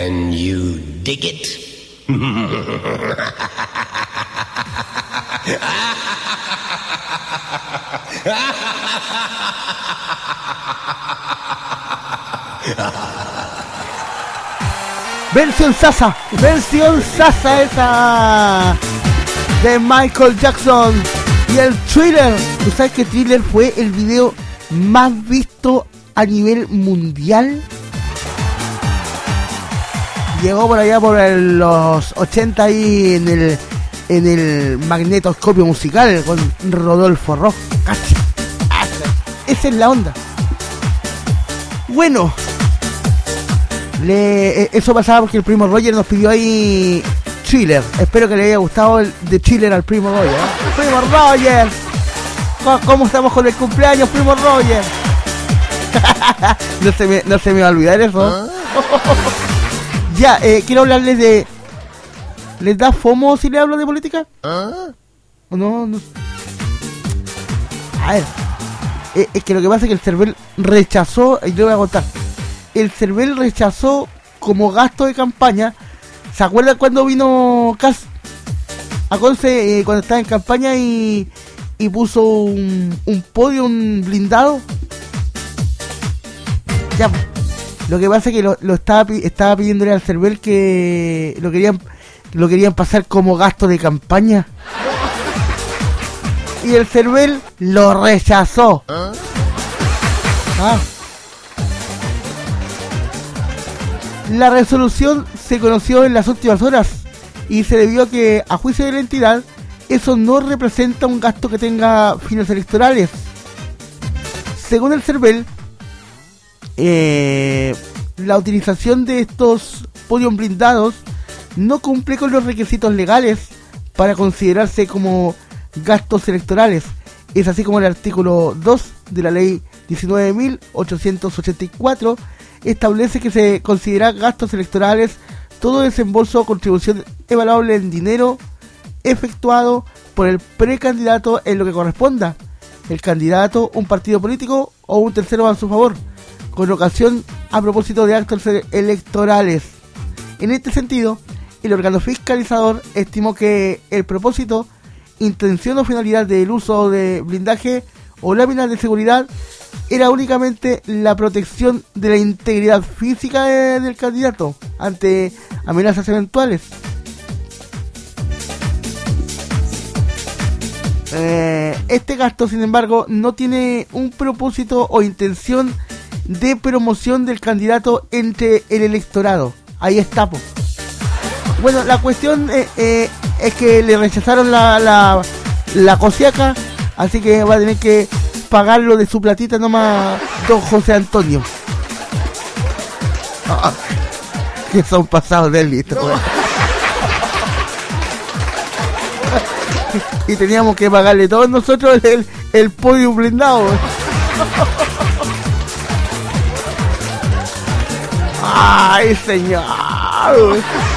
Can you dig it? Versión Sasa esa de Michael Jackson y el Thriller. ¿Tú sabes que Thriller fue el video más visto a nivel mundial? Llegó por allá por los 80 ahí en el magnetoscopio musical con Rodolfo Ross. Esa es la onda. Bueno, eso pasaba porque el primo Roger nos pidió ahí Thriller. Espero que le haya gustado el de Thriller al primo Roger, ¿eh? Primo Roger, ¿cómo estamos con el cumpleaños, primo Roger? No se me va a olvidar eso. Ya, quiero hablarles de... ¿Les da FOMO si le hablo de política? ¿O no? A ver, es que lo que pasa es que el CERVEL rechazó, y yo voy a contar. El CERVEL rechazó como gasto de campaña. ¿Se acuerdan cuando vino Kass a Conce cuando estaba en campaña y puso un podio, un blindado? Ya, lo que pasa es que lo estaba pidiéndole al CERVEL que lo querían pasar como gasto de campaña. Y el CERVEL lo rechazó. La resolución se conoció en las últimas horas y se debió a que, a juicio de la entidad, eso no representa un gasto que tenga fines electorales. Según el CERVEL, la utilización de estos podios blindados no cumple con los requisitos legales para considerarse como gastos electorales. Es así como el artículo 2 de la ley 19.884 establece que se considera gastos electorales todo desembolso o contribución evaluable en dinero efectuado por el precandidato en lo que corresponda, el candidato, un partido político o un tercero a su favor, con ocasión a propósito de actos electorales. En este sentido, el órgano fiscalizador estimó que el propósito, intención o finalidad del uso de blindaje o láminas de seguridad era únicamente la protección de la integridad física del candidato ante amenazas eventuales. Este gasto, sin embargo, no tiene un propósito o intención de promoción del candidato entre el electorado. Ahí está, po. Bueno, la cuestión es que le rechazaron la cosiaca, así que va a tener que pagarlo de su platita nomás don José Antonio. Que son pasados del litro. No. Y teníamos que pagarle todos nosotros el podio blindado. Ay, señor.